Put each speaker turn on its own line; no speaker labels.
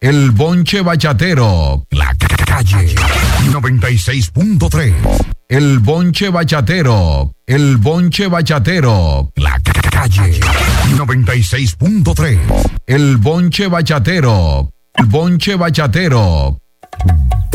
El bonche bachatero. La calle 96.3. El bonche bachatero. El bonche bachatero. La calle 96.3. El bonche bachatero. El bonche bachatero.